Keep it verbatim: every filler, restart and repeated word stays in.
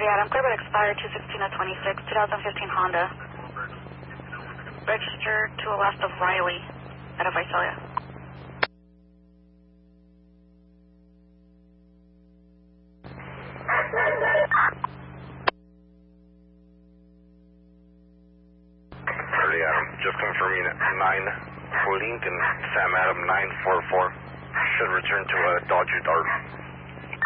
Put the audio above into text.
Charlie Adam, clear but expired two sixteen of twenty-six, twenty fifteen Honda. Registered to the west of Riley out of Visalia. Charlie Adam, just confirming at nine Lincoln, Sam Adam nine four four. Should return to a Dodge Dart.